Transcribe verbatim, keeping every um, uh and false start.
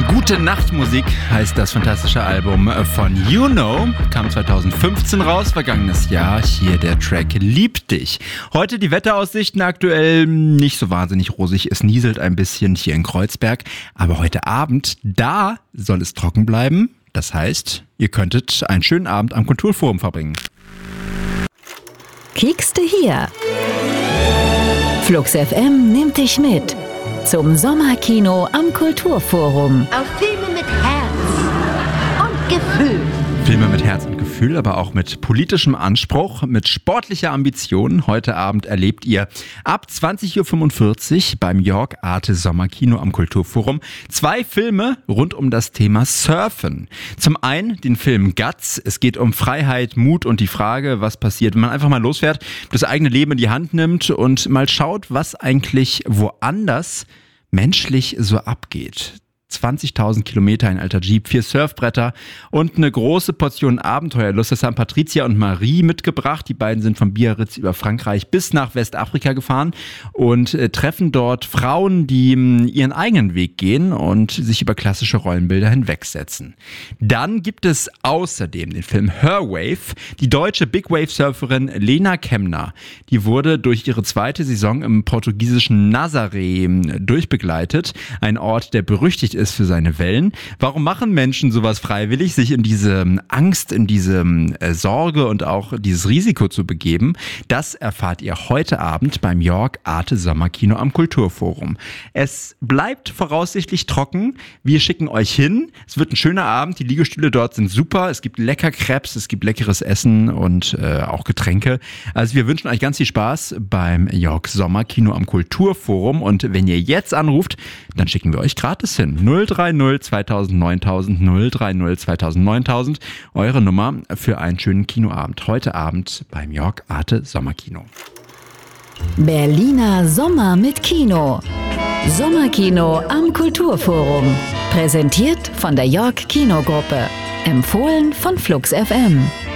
Gute Nachtmusik heißt das fantastische Album von You Know, kam zweitausendfünfzehn raus, vergangenes Jahr. Hier der Track Lieb dich. Heute die Wetteraussichten aktuell nicht so wahnsinnig rosig, es nieselt ein bisschen hier in Kreuzberg, aber heute Abend, da soll es trocken bleiben. Das heißt, ihr könntet einen schönen Abend am Kulturforum verbringen. Kiekste hier. Flux F M nimmt dich mit zum Sommerkino am Kulturforum. Auf Filme mit Herz und Gefühl. Filme mit Herz und Gefühl, aber auch mit politischem Anspruch, mit sportlicher Ambition. Heute Abend erlebt ihr ab zwanzig Uhr fünfundvierzig beim York Arte Sommerkino am Kulturforum zwei Filme rund um das Thema Surfen. Zum einen den Film Guts. Es geht um Freiheit, Mut und die Frage, was passiert, wenn man einfach mal losfährt, das eigene Leben in die Hand nimmt und mal schaut, was eigentlich woanders menschlich so abgeht. zwanzigtausend Kilometer, ein alter Jeep, vier Surfbretter und eine große Portion Abenteuerlust. Das haben Patricia und Marie mitgebracht. Die beiden sind von Biarritz über Frankreich bis nach Westafrika gefahren und äh, treffen dort Frauen, die mh, ihren eigenen Weg gehen und sich über klassische Rollenbilder hinwegsetzen. Dann gibt es außerdem den Film Her Wave. Die deutsche Big Wave Surferin Lena Kemner, die wurde durch ihre zweite Saison im portugiesischen Nazaré durchbegleitet. Ein Ort, der berüchtigt ist für seine Wellen. Warum machen Menschen sowas freiwillig, sich in diese Angst, in diese äh, Sorge und auch dieses Risiko zu begeben? Das erfahrt ihr heute Abend beim York Arte Sommerkino am Kulturforum. Es bleibt voraussichtlich trocken. Wir schicken euch hin. Es wird ein schöner Abend. Die Liegestühle dort sind super. Es gibt lecker Crepes, es gibt leckeres Essen und äh, auch Getränke. Also wir wünschen euch ganz viel Spaß beim York Sommerkino am Kulturforum. Und wenn ihr jetzt anruft, dann schicken wir euch gratis hin. null drei null zweitausend neuntausend, null drei null zweitausend neuntausend, eure Nummer für einen schönen Kinoabend. Heute Abend beim York Arte Sommerkino. Berliner Sommer mit Kino. Sommerkino am Kulturforum. Präsentiert von der York Kinogruppe. Empfohlen von Flux F M.